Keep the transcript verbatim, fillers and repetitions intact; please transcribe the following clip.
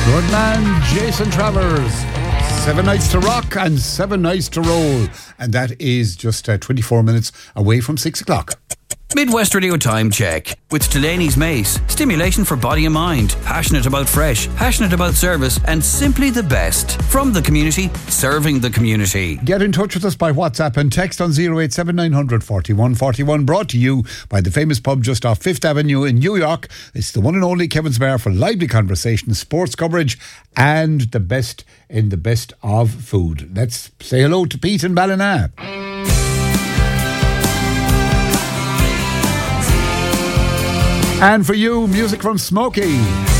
Good man, Jason Travers. Seven nights to rock and seven nights to roll. And that is just uh, twenty-four minutes away from six o'clock. Midwest Radio Time Check with Delaney's Mace. Stimulation for body and mind. Passionate about fresh, passionate about service, and simply the best. From the community, serving the community. Get in touch with us by WhatsApp and text on zero eight seven nine hundred forty-one forty-one. Brought to you by the famous pub just off Fifth Avenue in New York. It's the one and only Kevin's Bar for lively conversation, sports coverage, and the best in the best of food. Let's say hello to Pete in Ballina. And for you, music from Smokey.